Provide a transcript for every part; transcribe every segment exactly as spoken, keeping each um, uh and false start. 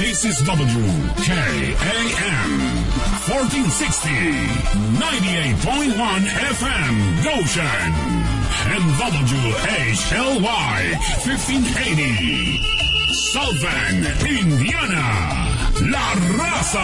This is W K A M fourteen sixty, ninety-eight point one F M Goshen, and W H L Y fifteen eighty South Bend, Indiana. La Raza.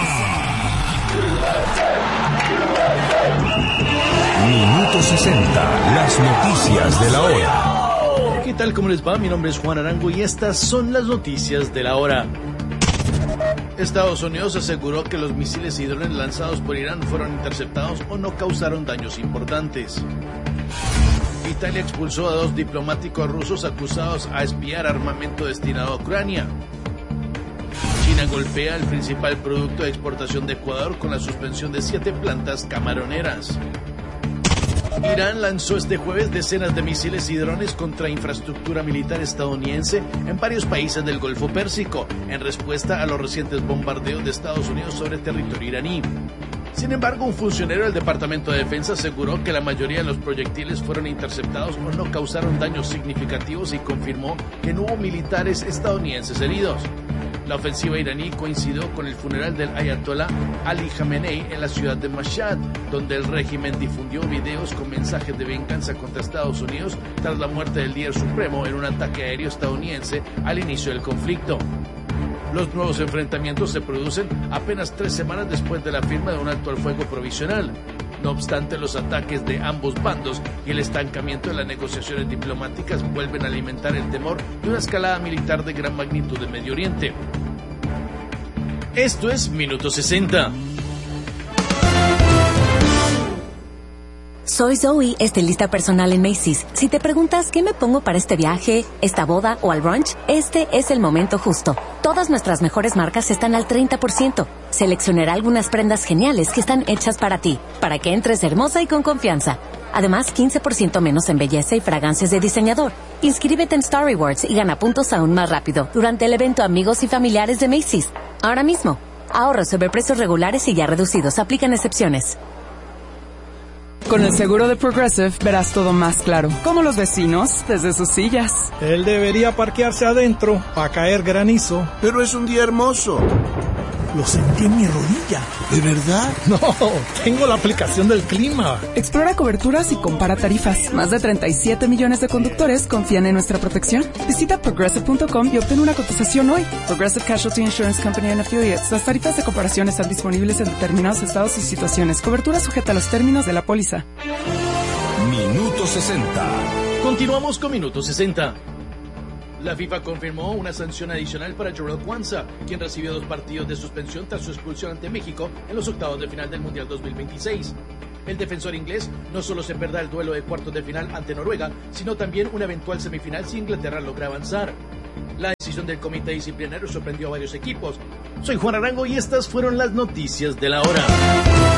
Minuto sesenta, las noticias de la hora. ¿Qué tal? ¿Cómo les va? Mi nombre es Juan Arango y estas son las noticias de la hora. Estados Unidos aseguró que los misiles y drones lanzados por Irán fueron interceptados o no causaron daños importantes. Italia expulsó a dos diplomáticos rusos acusados a espiar armamento destinado a Ucrania. China golpea el principal producto de exportación de Ecuador con la suspensión de siete plantas camaroneras. Irán lanzó este jueves decenas de misiles y drones contra infraestructura militar estadounidense en varios países del Golfo Pérsico, en respuesta a los recientes bombardeos de Estados Unidos sobre territorio iraní. Sin embargo, un funcionario del Departamento de Defensa aseguró que la mayoría de los proyectiles fueron interceptados o no causaron daños significativos y confirmó que no hubo militares estadounidenses heridos. La ofensiva iraní coincidió con el funeral del ayatolá Ali Khamenei en la ciudad de Mashhad, donde el régimen difundió videos con mensajes de venganza contra Estados Unidos tras la muerte del líder supremo en un ataque aéreo estadounidense al inicio del conflicto. Los nuevos enfrentamientos se producen apenas tres semanas después de la firma de un alto al fuego provisional. No obstante, los ataques de ambos bandos y el estancamiento de las negociaciones diplomáticas vuelven a alimentar el temor de una escalada militar de gran magnitud en Medio Oriente. Esto es Minuto sesenta. Soy Zoe, estilista personal en Macy's. Si te preguntas qué me pongo para este viaje, esta boda o al brunch, este es el momento justo. Todas nuestras mejores marcas están al treinta por ciento. Seleccionaré algunas prendas geniales que están hechas para ti, para que entres hermosa y con confianza. Además, quince por ciento menos en belleza y fragancias de diseñador. Inscríbete en Star Rewards y gana puntos aún más rápido durante el evento Amigos y Familiares de Macy's. Ahora mismo, ahorros sobre precios regulares y ya reducidos. Aplican excepciones. Con el seguro de Progressive verás todo más claro, como los vecinos desde sus sillas. Él debería parquearse adentro para caer granizo. Pero es un día hermoso. Lo sentí en mi rodilla. ¿De verdad? No, tengo la aplicación del clima. Explora coberturas y compara tarifas. Más de treinta y siete millones de conductores confían en nuestra protección. Visita progressive punto com y obtén una cotización hoy. Progressive Casualty Insurance Company and Affiliates. Las tarifas de comparación están disponibles en determinados estados y situaciones. Cobertura sujeta a los términos de la póliza. Minuto sesenta. Continuamos con Minuto sesenta. La FIFA confirmó una sanción adicional para Jarell Quansah, quien recibió dos partidos de suspensión tras su expulsión ante México en los octavos de final del Mundial dos mil veintiséis. El defensor inglés no solo se perderá el duelo de cuartos de final ante Noruega, sino también una eventual semifinal si Inglaterra logra avanzar. La decisión del comité disciplinario sorprendió a varios equipos. Soy Juan Arango y estas fueron las noticias de la hora.